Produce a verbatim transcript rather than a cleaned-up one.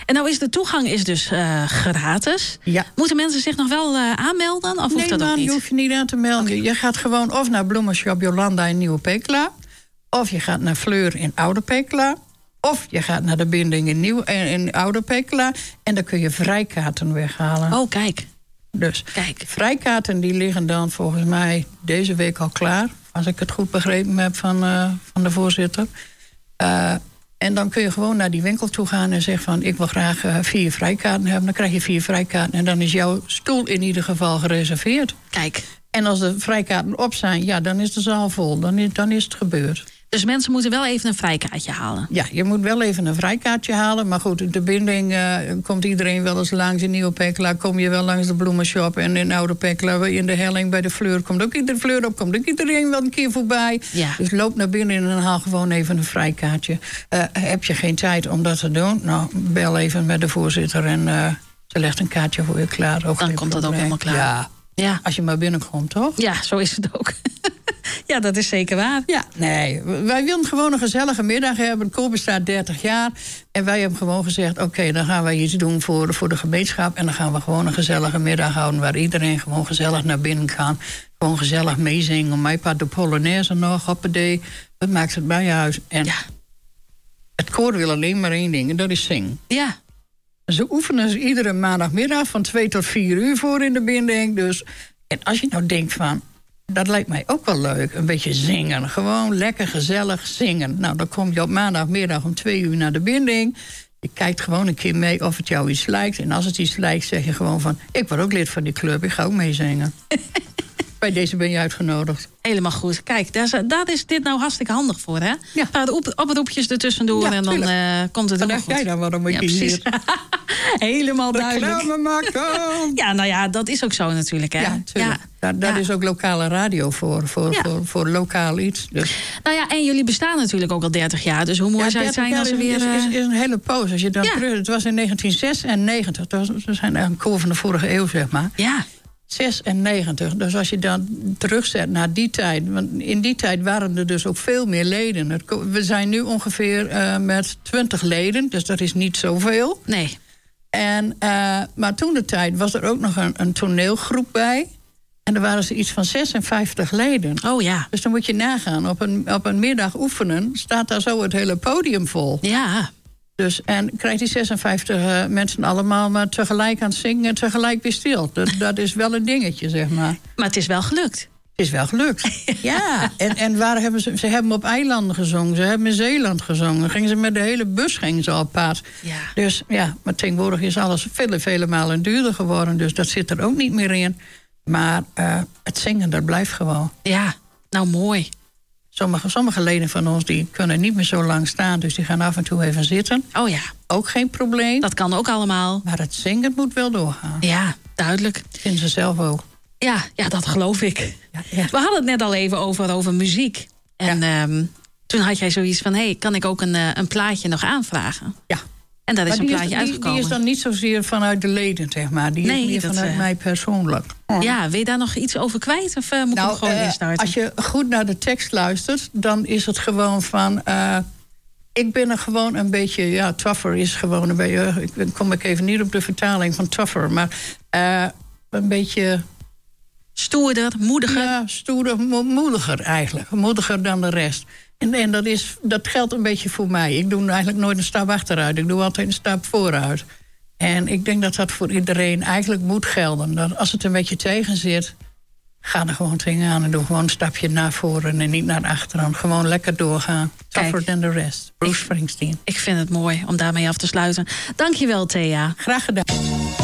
En nou is de toegang is dus uh, gratis. Ja. Moeten mensen zich nog wel uh, aanmelden? Of hoeft nee, dat ook man, niet? je hoeft je niet aan te melden. Okay. Je gaat gewoon of naar Bloemenshop Jolanda in Nieuwe Pekela, of je gaat naar Fleur in Oude Pekela, of je gaat naar de binding in, Nieuw, in Oude Pekela. En dan kun je vrijkaarten weghalen. Oh, kijk. Dus kijk. Vrijkaarten die liggen dan volgens mij deze week al klaar. Als ik het goed begrepen heb van, uh, van de voorzitter. Uh, en dan kun je gewoon naar die winkel toe gaan en zeggen van, ik wil graag uh, vier vrijkaarten hebben. Dan krijg je vier vrijkaarten en dan is jouw stoel in ieder geval gereserveerd. Kijk. En als de vrijkaarten op zijn, ja, dan is de zaal vol. Dan is, dan is het gebeurd. Dus mensen moeten wel even een vrijkaartje halen? Ja, je moet wel even een vrijkaartje halen. Maar goed, de binding uh, komt iedereen wel eens langs. In Nieuwe Pekela kom je wel langs de Bloemenshop. En in Oude Pekela, in de helling bij de Fleur, komt ook iedereen, Fleur op, komt ook iedereen wel een keer voorbij. Ja. Dus loop naar binnen en haal gewoon even een vrijkaartje. Uh, heb je geen tijd om dat te doen? Nou, bel even met de voorzitter en uh, ze legt een kaartje voor je klaar. Ook Dan komt dat ook helemaal klaar. Ja. Ja. Als je maar binnenkomt, toch? Ja, zo is het ook. Ja, dat is zeker waar. Ja, nee. Wij wilden gewoon een gezellige middag hebben. De koop bestaat dertig jaar. En wij hebben gewoon gezegd, oké, okay, dan gaan wij iets doen voor, voor de gemeenschap. En dan gaan we gewoon een gezellige middag houden, waar iedereen gewoon gezellig naar binnen kan. Gewoon gezellig meezingen. Om mij part de Polonaise nog, hoppedee. Dat maakt het bij huis. En ja. Het koor wil alleen maar één ding, en dat is zingen. Ja. Ze oefenen iedere maandagmiddag van twee tot vier uur voor in de binding. Dus, en als je nou denkt van, dat lijkt mij ook wel leuk, een beetje zingen. Gewoon lekker gezellig zingen. Nou, dan kom je op maandagmiddag om twee uur naar de binding. Je kijkt gewoon een keer mee of het jou iets lijkt. En als het iets lijkt, zeg je gewoon van, ik word ook lid van die club, ik ga ook meezingen. Bij deze ben je uitgenodigd. Helemaal goed. Kijk, daar is, daar is dit nou hartstikke handig voor, hè? Ja. Een paar op, oproepjes ertussendoor ja, en dan uh, komt het ook goed. jij dan waarom ik ja, hier helemaal duidelijk. Reclame maken. Ja, nou ja, dat is ook zo natuurlijk, hè? Ja, ja. Daar, daar ja. is ook lokale radio voor, voor, ja. voor, voor lokaal iets. Dus. Nou ja, en jullie bestaan natuurlijk ook al dertig jaar. Dus hoe mooi ja, zou het zijn als ze weer... Is, is, is een hele poos. Als je dan ja. terug, het was in negentien zesennegentig. Dat was, we zijn een koor van de vorige eeuw, zeg maar. Ja. zesennegentig. Dus als je dan terugzet naar die tijd. Want in die tijd waren er dus ook veel meer leden. Het, we zijn nu ongeveer uh, met twintig leden. Dus dat is niet zoveel. Nee. En, uh, maar toen de tijd was er ook nog een, een toneelgroep bij. En er waren ze iets van zesenvijftig leden. Oh ja. Dus dan moet je nagaan. Op een, op een middag oefenen staat daar zo het hele podium vol. Ja. Dus, en krijgt die zesenvijftig uh, mensen allemaal maar tegelijk aan het zingen en tegelijk weer stil. Dat, dat is wel een dingetje, zeg maar. Maar het is wel gelukt. Het is wel gelukt. Ja. En, en waar hebben ze, ze hebben op eilanden gezongen. Ze hebben in Zeeland gezongen. Gingen ze met de hele bus gingen ze op pad. Ja. Dus ja, maar tegenwoordig is alles vele, vele malen duurder geworden. Dus dat zit er ook niet meer in. Maar uh, het zingen, dat blijft gewoon. Ja, nou mooi. Sommige, sommige leden van ons die kunnen niet meer zo lang staan. Dus die gaan af en toe even zitten. Oh ja. Ook geen probleem. Dat kan ook allemaal. Maar het zingen moet wel doorgaan. Ja, duidelijk. Vinden ze zelf ook. Ja, ja, dat geloof ik. Ja, ja. We hadden het net al even over, over muziek. En ja. um, toen had jij zoiets van, hé, hey, kan ik ook een, uh, een plaatje nog aanvragen? Ja. En daar is maar een die plaatje is, die, uitgekomen. Die is dan niet zozeer vanuit de leden, zeg maar. Die nee, is meer dat, vanuit uh, mij persoonlijk. Oh. Ja, wil je daar nog iets over kwijt? Of uh, moet nou, ik hem gewoon uh, instarten? Als je goed naar de tekst luistert, dan is het gewoon van... Uh, ik ben er gewoon een beetje... Ja, tougher is gewoon een beetje... Ik kom ik even niet op de vertaling van tougher, maar uh, een beetje... Stoerder, moediger? Ja, stoerder, mo- moediger eigenlijk. Moediger dan de rest. En, en dat, is, dat geldt een beetje voor mij. Ik doe eigenlijk nooit een stap achteruit. Ik doe altijd een stap vooruit. En ik denk dat dat voor iedereen eigenlijk moet gelden. Dat als het een beetje tegen zit, ga er gewoon tegenaan en doe gewoon een stapje naar voren en niet naar achteren. Gewoon lekker doorgaan. Tougher than the rest. Bruce Springsteen. Ik vind het mooi om daarmee af te sluiten. Dank je wel, Thea. Graag gedaan.